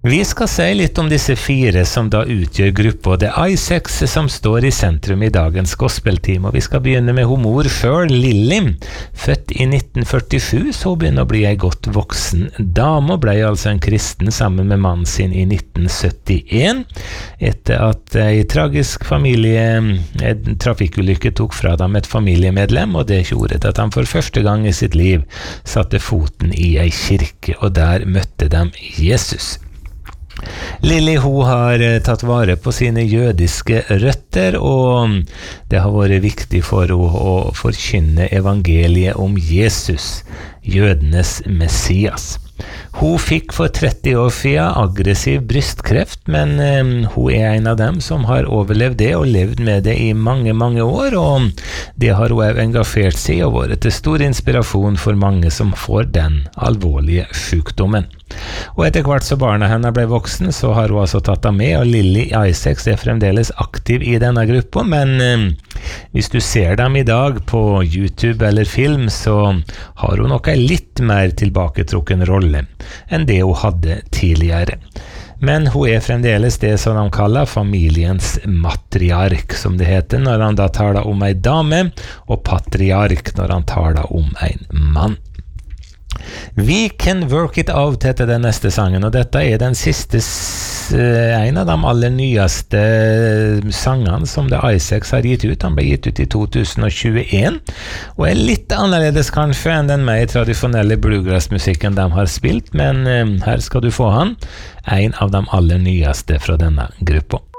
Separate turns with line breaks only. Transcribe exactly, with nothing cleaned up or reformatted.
Vi skal si litt om disse fire som da utgjør gruppa. Det er Isaacs som står i sentrum i dagens gospelteam, og vi skal begynne med humor før Lily. Født i nitten førtisju, så begynner å bli ei godt voksen dame, og ble altså en kristen sammen med mannen sin i nitten syttien, etter at ei tragisk familie, en trafikkulykke tok fra dem et familiemedlem, og det gjorde at han for første gang i sitt liv satte foten i ei kirke, og der møtte de Jesus. Lily, hun har tatt vare på sine jødiske røtter, og det har vært viktig for henne å forkynne evangeliet om Jesus, jødenes Messias. Hun fikk for tretti år siden aggressiv brystkreft, men um, hun er en av dem som har overlevd det og levd med det i mange, mange år, og det har hun også engasjert seg og vært til stor inspirasjon for mange som får den alvorlige sykdommen. Og etter hvert så barna henne ble voksen, så har hun altså tatt dem med, og Lily Isaacs er fremdeles aktiv i denne gruppa, men um, hvis du ser dem i dag på YouTube eller film, så har hun nok en litt mer tilbaketrukken rolle enn det hun hadde tidligere. Men hun er fremdeles det som de kaller familiens matriark, som det heter når han da taler om en dame, og patriark når han taler om en mann. We Can Work It Out heter den neste sangen, og dette er den siste, en av de aller nyeste sangene som The Isaacs har gitt ut. Han ble gitt ut i to tusen og tjueen, og er litt annerledes kanskje enn den mer tradisjonelle bluegrass-musikken de har spilt, men her skal du få han, en av de aller nyeste fra denne gruppa.